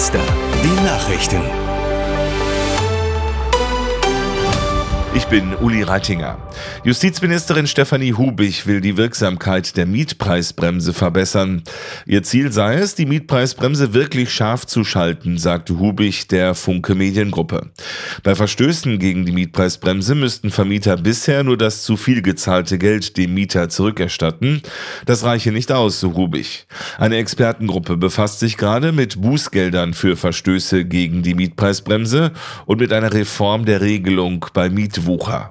Münster, die Nachrichten. Ich bin Uli Reitinger. Justizministerin Stefanie Hubich will die Wirksamkeit der Mietpreisbremse verbessern. Ihr Ziel sei es, die Mietpreisbremse wirklich scharf zu schalten, sagte Hubich der Funke Mediengruppe. Bei Verstößen gegen die Mietpreisbremse müssten Vermieter bisher nur das zu viel gezahlte Geld dem Mieter zurückerstatten. Das reiche nicht aus, so Hubich. Eine Expertengruppe befasst sich gerade mit Bußgeldern für Verstöße gegen die Mietpreisbremse und mit einer Reform der Regelung bei Mietwucher.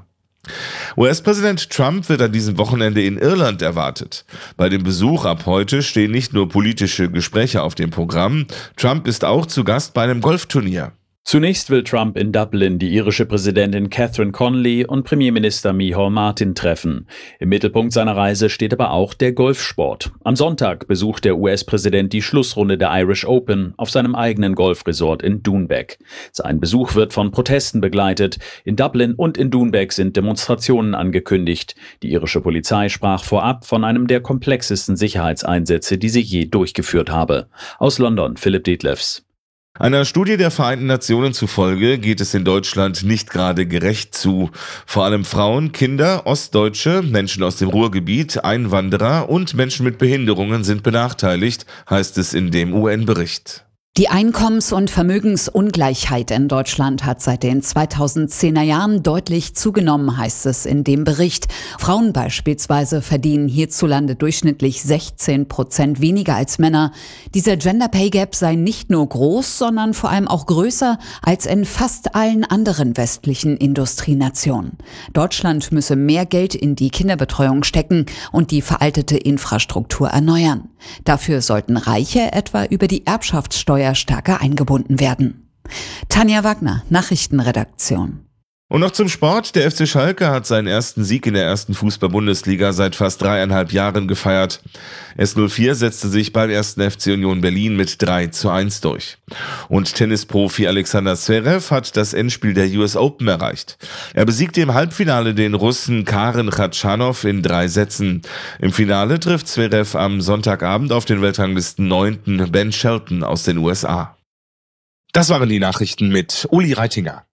US-Präsident Trump wird an diesem Wochenende in Irland erwartet. Bei dem Besuch ab heute stehen nicht nur politische Gespräche auf dem Programm. Trump ist auch zu Gast bei einem Golfturnier. Zunächst will Trump in Dublin die irische Präsidentin Catherine Connolly und Premierminister Micheál Martin treffen. Im Mittelpunkt seiner Reise steht aber auch der Golfsport. Am Sonntag besucht der US-Präsident die Schlussrunde der Irish Open auf seinem eigenen Golfresort in Doonbeg. Sein Besuch wird von Protesten begleitet. In Dublin und in Doonbeg sind Demonstrationen angekündigt. Die irische Polizei sprach vorab von einem der komplexesten Sicherheitseinsätze, die sie je durchgeführt habe. Aus London, Philipp Detlefs. Einer Studie der Vereinten Nationen zufolge geht es in Deutschland nicht gerade gerecht zu. Vor allem Frauen, Kinder, Ostdeutsche, Menschen aus dem Ruhrgebiet, Einwanderer und Menschen mit Behinderungen sind benachteiligt, heißt es in dem UN-Bericht. Die Einkommens- und Vermögensungleichheit in Deutschland hat seit den 2010er Jahren deutlich zugenommen, heißt es in dem Bericht. Frauen beispielsweise verdienen hierzulande durchschnittlich 16% weniger als Männer. Dieser Gender Pay Gap sei nicht nur groß, sondern vor allem auch größer als in fast allen anderen westlichen Industrienationen. Deutschland müsse mehr Geld in die Kinderbetreuung stecken und die veraltete Infrastruktur erneuern. Dafür sollten Reiche etwa über die Erbschaftssteuer stärker eingebunden werden. Tanja Wagner, Nachrichtenredaktion. Und noch zum Sport. Der FC Schalke hat seinen ersten Sieg in der ersten Fußball-Bundesliga seit fast 3,5 Jahren gefeiert. S04 setzte sich beim ersten FC Union Berlin mit 3:1 durch. Und Tennisprofi Alexander Zverev hat das Endspiel der US Open erreicht. Er besiegte im Halbfinale den Russen Karen Khachanov in 3 Sätzen. Im Finale trifft Zverev am Sonntagabend auf den Weltranglisten 9. Ben Shelton aus den USA. Das waren die Nachrichten mit Uli Reitinger.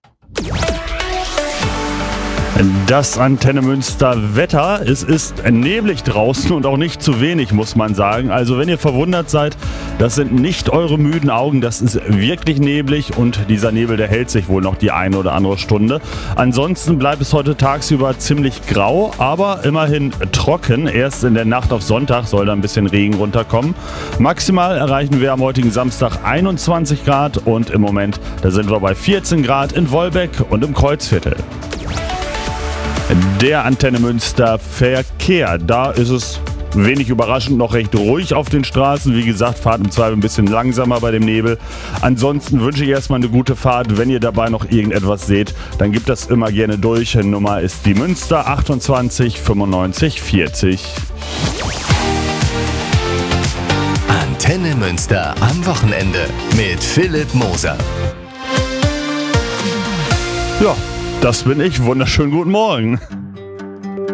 Das Antenne Münster Wetter, es ist neblig draußen und auch nicht zu wenig, muss man sagen. Also wenn ihr verwundert seid, das sind nicht eure müden Augen, das ist wirklich neblig und dieser Nebel, der hält sich wohl noch die eine oder andere Stunde. Ansonsten bleibt es heute tagsüber ziemlich grau, aber immerhin trocken. Erst in der Nacht auf Sonntag soll da ein bisschen Regen runterkommen. Maximal erreichen wir am heutigen Samstag 21 Grad und im Moment, da sind wir bei 14 Grad in Wolbeck und im Kreuzviertel. Der Antenne Münster Verkehr, da ist es wenig überraschend noch recht ruhig auf den Straßen. Wie gesagt, fahrt im Zweifel ein bisschen langsamer bei dem Nebel. Ansonsten wünsche ich erstmal eine gute Fahrt. Wenn ihr dabei noch irgendetwas seht, dann gebt das immer gerne durch. Nummer ist die Münster 28 95 40. Antenne Münster am Wochenende mit Philipp Moser. Ja, das bin ich. Wunderschönen guten Morgen.